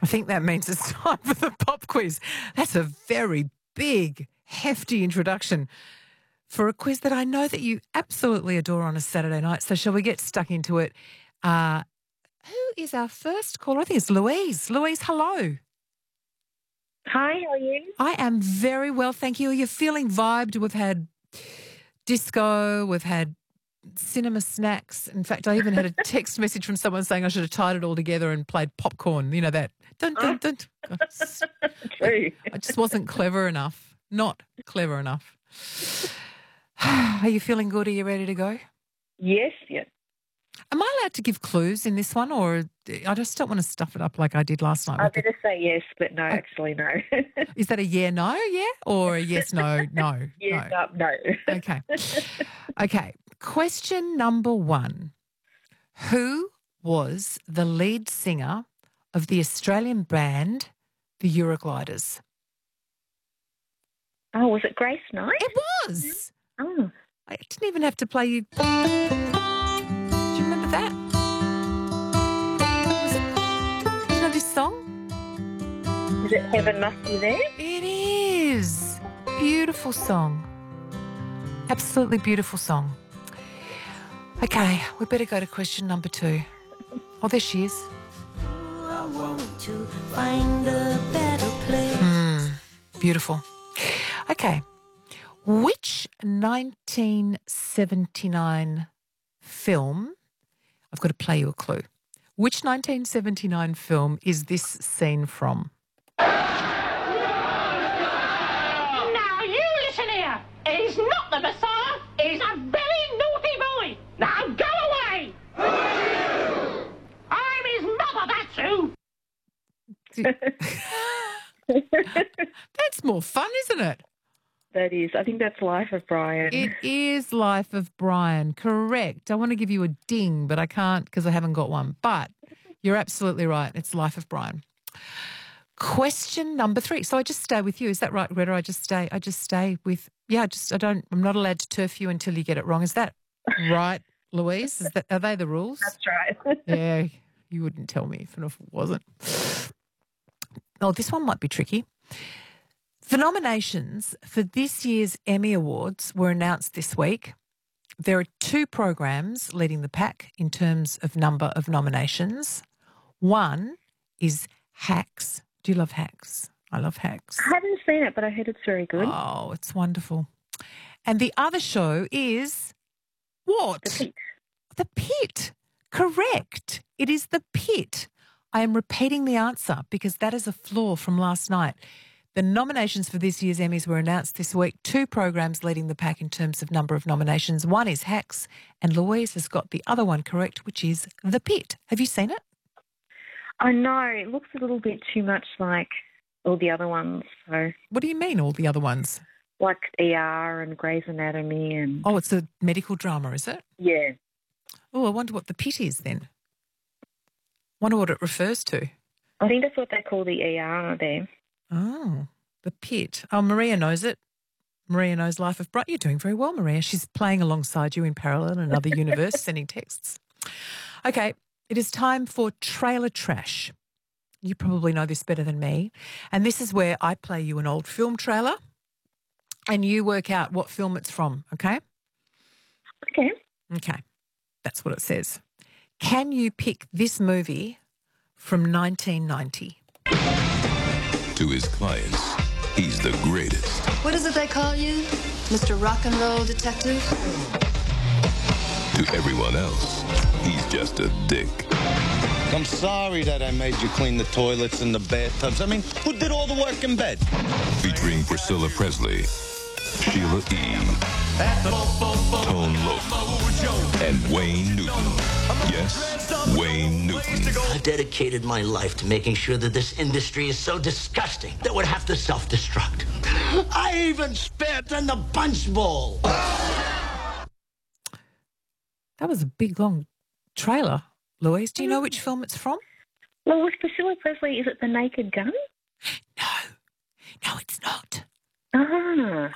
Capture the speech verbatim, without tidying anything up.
think that means it's time for the pop quiz. That's a very big, hefty introduction for a quiz that I know that you absolutely adore on a Saturday night. So shall we get stuck into it? Uh, who is our first caller? I think it's Louise. Louise, hello. Hi, how are you? I am very well, thank you. Are you feeling vibed? We've had disco, we've had cinema snacks. In fact, I even had a text message from someone saying I should have tied it all together and played popcorn. You know that. Dun, dun, dun. True. I just wasn't clever enough. Not clever enough. Are you feeling good? Are you ready to go? Yes, yes. Am I allowed to give clues in this one, or I just don't want to stuff it up like I did last night? I with the- better say yes, but no, actually no. Is that a yeah, no, yeah, or a yes, no, no? yes, no. uh, no. Okay. Okay. Question number one. Who was the lead singer of the Australian band, the Eurogliders? Oh, was it Grace Knight? It was. Oh, I didn't even have to play you. Do you remember that? Do you know this song? is it Heaven Must Be There? It is. Beautiful song. Absolutely beautiful song. Okay, we better go to question number two. Oh, there she is. I want to find a better place. Mm, beautiful. Okay. Which nineteen seventy-nine film, I've got to play you a clue. Which nineteen seventy-nine film is this scene from? Now you listen here. He's not the Messiah. He's a very naughty boy. Now go away. I'm his mother, that's who. That's more fun, isn't it? That is. I think that's Life of Brian. It is Life of Brian, correct. I want to give you a ding, but I can't because I haven't got one. But you're absolutely right. It's Life of Brian. Question number three. So I just stay with you. Is that right, Greta? I just stay. I just stay with. Yeah. I just. I don't. I'm not allowed to turf you until you get it wrong. Is that right, Louise? Is that? Are they the rules? That's right. Yeah. You wouldn't tell me if it wasn't. Oh, this one might be tricky. The nominations for this year's Emmy Awards were announced this week. There are two programs leading the pack in terms of number of nominations. One is Hacks. Do you love Hacks? I love Hacks. I haven't seen it, but I heard it's very good. Oh, it's wonderful. And the other show is what? The Pit. The Pit. Correct. It is The Pit. I am repeating the answer because that is a flaw from last night. The nominations for this year's Emmys were announced this week. Two programs leading the pack in terms of number of nominations. One is Hacks, and Louise has got the other one correct, which is The Pit. Have you seen it? I know. It looks a little bit too much like all the other ones. So, What do you mean, all the other ones? like E R and Grey's Anatomy and... Oh, it's a medical drama, is it? Yeah. Oh, I wonder what The Pit is then. Wonder what it refers to. I think that's what they call the E R there. Oh, The Pit. Oh, Maria knows it. Maria knows Life of Brian. You're doing very well, Maria. She's playing alongside you in parallel in another universe, sending texts. Okay, it is time for Trailer Trash. You probably know this better than me. And this is where I play you an old film trailer and you work out what film it's from, okay? Okay. Okay, that's what it says. Can you pick this movie from nineteen ninety? To his clients, he's the greatest. What is it they call you? Mister Rock and Roll Detective? To everyone else, he's just a dick. I'm sorry that I made you clean the toilets and the bathtubs. I mean, who did all the work in bed? Featuring Priscilla Presley, Sheila E., Tone Loc, and Wayne Newton. Yes, Wayne Newton. I dedicated my life to making sure that this industry is so disgusting that would have to self-destruct. I even spit in the punch bowl. That was a big, long trailer. Louise, do you know which film it's from? Well, with Priscilla Presley, is it The Naked Gun? No. No, it's not. Ah.